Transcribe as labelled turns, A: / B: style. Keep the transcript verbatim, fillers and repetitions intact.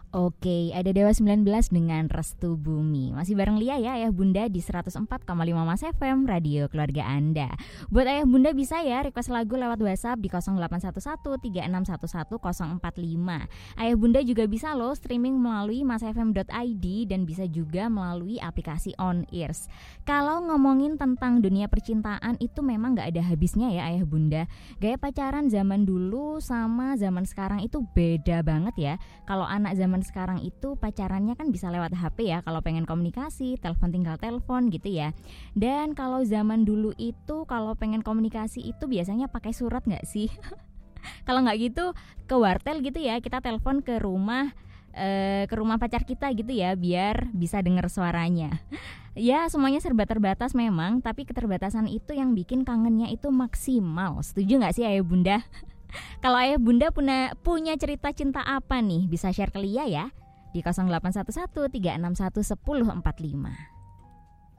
A: Oke, ada Dewa sembilan belas dengan Restu Bumi. Masih bareng Lia ya, Ayah Bunda di seratus empat koma lima Mas F M, radio keluarga Anda. Buat Ayah Bunda bisa ya request lagu lewat WhatsApp di nol delapan satu satu tiga enam satu satu nol empat lima. Ayah Bunda juga bisa loh streaming melalui masfm dot i d dan bisa juga melalui aplikasi On Ears. Kalau ngomongin tentang dunia percintaan itu memang gak ada habisnya ya Ayah Bunda. Gaya pacaran zaman dulu sama zaman sekarang itu beda banget ya. Kalau anak zaman sekarang itu pacarannya kan bisa lewat H P ya, kalau pengen komunikasi, telepon tinggal telepon gitu ya. Dan kalau zaman dulu itu kalau pengen komunikasi itu biasanya pakai surat nggak sih? Kalau nggak gitu ke wartel gitu ya, kita telepon ke rumah eh, ke rumah pacar kita gitu ya, biar bisa dengar suaranya. Ya semuanya serba terbatas memang, tapi keterbatasan itu yang bikin kangennya itu maksimal. Setuju nggak sih Ayah Bunda? Kalau Ayah Bunda punya, punya cerita cinta apa nih? Bisa share ke Lia ya di nol delapan satu satu tiga enam satu satu nol empat lima.